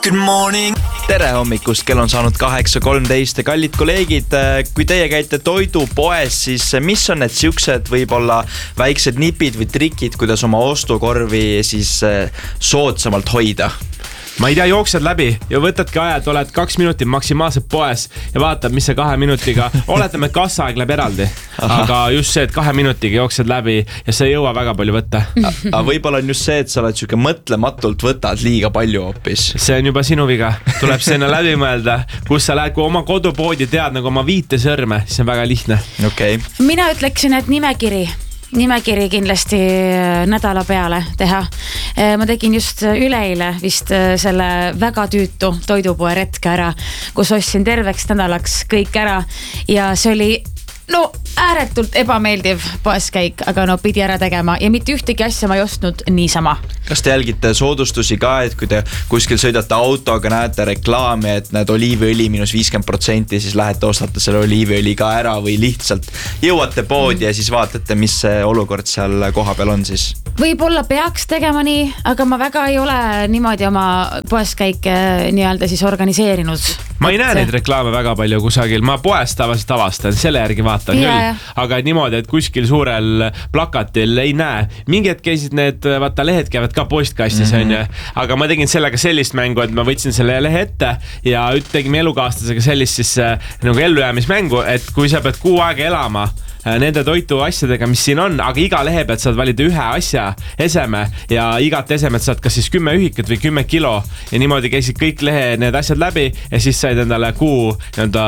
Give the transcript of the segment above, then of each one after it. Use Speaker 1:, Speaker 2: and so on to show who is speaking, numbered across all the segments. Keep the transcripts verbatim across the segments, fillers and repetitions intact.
Speaker 1: Good morning.
Speaker 2: Tere hommikust, kell on saanud kaheksa kolmteist ja kallid kolleegid, kui teie käite toidupoes, siis mis on need siuksed võib-olla väiksed nipid või trikid, kuidas oma ostukorvi siis soodsamalt hoida?
Speaker 3: Ma ei tea, jooksed läbi ja võtadki aja, et oled kaks minutit maksimaalselt poes ja vaatad, mis see kahe minutiga, oletame, et kassaaeg läheb eraldi, aga just see, et kahe minutiga jooksed läbi ja sa ei jõua väga palju võtta.
Speaker 2: Aga võib-olla on just see, et sa oled siuke mõtlematult võtad liiga palju hoopis.
Speaker 3: See on juba sinu viga, tuleb sinna läbi mõelda, kus sa lähed, kui oma kodupoodi tead nagu oma viite sõrme, siis on väga lihtne.
Speaker 2: Okay.
Speaker 4: Mina ütleksin, et nimekiri. Nimekiri kindlasti nädala peale teha. Ma tegin just üleile vist selle väga tüütu toidupoe retke ära, kus ostsin terveks nädalaks kõik ära ja see oli no ääretult ebameeldiv poeskäik, aga no pidi ära tegema ja mitte ühtegi asja ma ei ostnud niisama.
Speaker 2: Kas te jälgite soodustusi ka, et kui te kuskil sõidate autoga, näete reklaami, et näed oliiviõli miinus viiskümmend protsenti, siis lähete ostate selle oliiviõli ka ära või lihtsalt jõuate poodi mm. ja siis vaatate, mis see olukord seal koha peal on siis?
Speaker 4: Võib-olla peaks tegema nii, aga ma väga ei ole niimoodi oma poeskäike nii-öelda siis organiseerinud.
Speaker 3: Ma ei näe neid reklaame väga palju kusagil, ma poest tavaliselt avastan, selle järgi vaatan
Speaker 4: ja,
Speaker 3: küll, aga niimoodi, et kuskil suurel plakatil ei näe. Mingi hetk käisid need, vaata lehed käivad ka postkastis mm-hmm. on ju, aga ma tegin sellega sellist mängu, et ma võtsin selle lehe ette ja tegime elukaaslasega sellist siis nagu ellujäämismängu, et kui sa pead kuu aega elama nende toitu asjadega, mis siin on, aga iga lehe pealt saad valida ühe asja eseme ja igat esemet saad kas siis kümme ühikat või kümme kilo ja niimoodi käisid kõik lehe need asjad läbi ja siis said endale kuu nõnda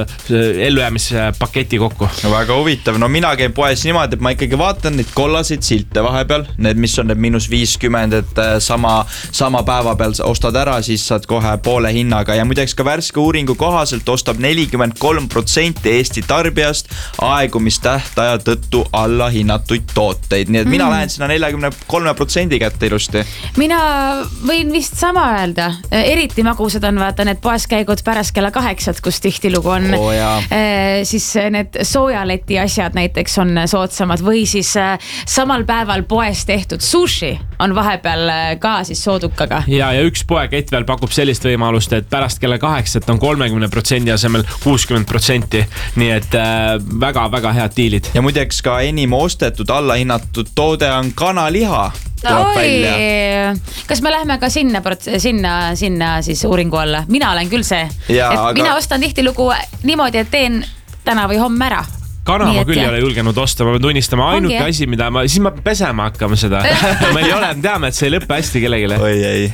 Speaker 3: ellujäämispaketi kokku.
Speaker 2: No väga huvitav, no mina käin poes niimoodi, et ma ikkagi vaatan neid kollaseid silte vahepeal, need mis on need miinus viiskümmend, et sama, sama päeva peal ostad ära, siis saad kohe poole hinnaga ja muideks ka värske uuringu kohaselt ostab nelikümmend kolm protsenti Eesti tarbijast aegumist tähtaja tõttu alla hinnatuid tooteid, nii et mina mm. lähen sinna neljakümne kolme protsendi kätte ilusti.
Speaker 4: Mina võin vist sama öelda, eriti magusad on vaata need poeskäigud pärast kella kaheksat, kus tihtilugu on
Speaker 2: oh,
Speaker 4: eh, siis need soojaleti asjad näiteks on soodsamad või siis eh, samal päeval poes tehtud sushi on vahepeal ka siis soodukaga.
Speaker 3: Ja, ja üks poekett veel pakub sellist võimalust, et pärast kella kaheksat on kolmekümne protsendi asemel kuuskümmend protsenti, nii et väga-väga head diilid.
Speaker 2: Ja muideks ka enim ostetud allahinnatud toode on kanaliha.
Speaker 4: Oi, kas me lähme ka sinna, sinna, sinna siis uuringu alla? Mina olen küll see,
Speaker 2: ja,
Speaker 4: et
Speaker 2: aga...
Speaker 4: mina ostan tihtilugu niimoodi, et teen täna või homme ära.
Speaker 3: Kana
Speaker 4: nii,
Speaker 3: ma küll
Speaker 4: ja.
Speaker 3: ei ole julgenud osta, ma pean tunnistama ainuke Ongi, asi, mida ma, siis ma pesema hakkama seda. Meil ei ole, me teame, et see ei lõppe hästi kellegile.
Speaker 2: Oi ei.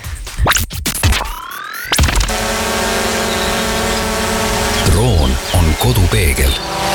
Speaker 1: Droon on kodupeegel.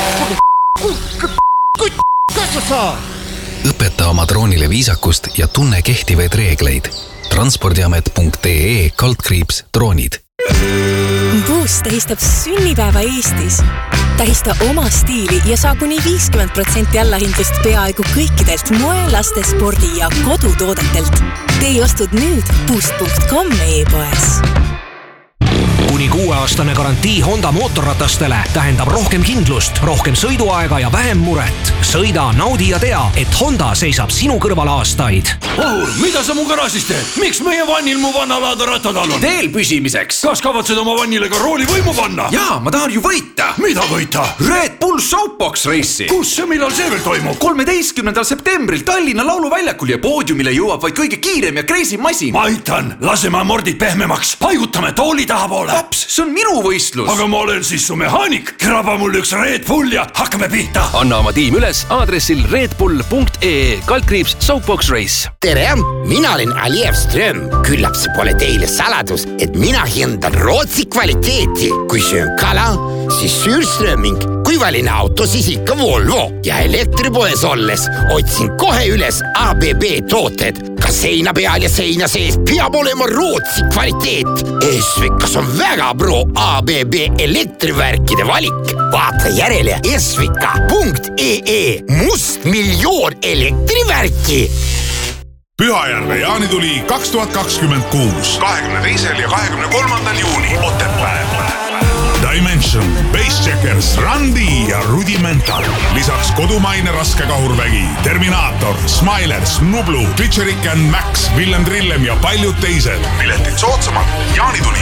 Speaker 1: Õpeta oma droonile viisakust ja tunne kehtivaid reegleid. transpordiamet punkt ee kaldkriips droonid.
Speaker 5: Boost tähistab sünnipäeva Eestis. Tähista oma stiili ja saa kuni viiskümmend protsenti allahindlust peaaegu kõikidelt moe, laste, spordi ja kodutoodetelt. Tee ostud nüüd boost punkt com e-poes.
Speaker 6: Kuni kuueaastane garantii Honda mootorratastele tähendab rohkem kindlust, rohkem sõiduaega ja vähem muret. Sõida, naudi ja tea, et Honda seisab sinu kõrval aastaid.
Speaker 7: Ohur, mida sa mu garaažis teed? Miks meie vannil mu vannalaada rattadal on?
Speaker 8: Teel püsimiseks.
Speaker 7: Kas kavatsed oma vannile ka rooli võimu panna?
Speaker 8: Jaa, ma tahan ju võita.
Speaker 7: Mida võita?
Speaker 8: Red Bull Soapbox Race'i.
Speaker 7: Kus ja millal see veel toimub?
Speaker 8: kolmeteistkümnendal septembril Tallinna lauluväljakul ja poodiumile jõuab vaid kõige kiirem ja crazy masin.
Speaker 7: Ma aitan, laseme mordid pehmemaks. Paigutame tooli taha poole.
Speaker 8: Paps, see on minu võistlus.
Speaker 7: Aga ma olen siis su mehaanik. Kraba mul üks Red Bull ja hakkame pihta.
Speaker 9: Anna oma tiim üles aadressil redbull punkt ee kaldkriips Soapbox Race.
Speaker 10: Tere, mina olen Aliev Ström. Küllap see pole teile saladus, et mina hindan Rootsi kvaliteeti. Kui söön kala, siis Sürströming. Kui valin auto, siis ikka Volvo. Ja elektripoes olles otsin kohe üles A B B tooted. Ka seina peal ja seina sees peab olema Rootsi kvaliteet. Esvikas on väga pro A B B elektrivärkide valik. Vaata järele esvika punkt ee. Must miljoon elektrivärki.
Speaker 11: Pühajärve jaanituli kaks tuhat kakskümmend kuus. kahekümne teisel ja kahekümne kolmandal juuni Otepää. Dimension, Bassjackers, Randi ja Rudimental. Lisaks kodumaine raskekahurvägi, Terminator, Smilers, Nublu, Glitcherican, Max, Willem Trillem ja paljud teised. Piletid soodsamad jaanituli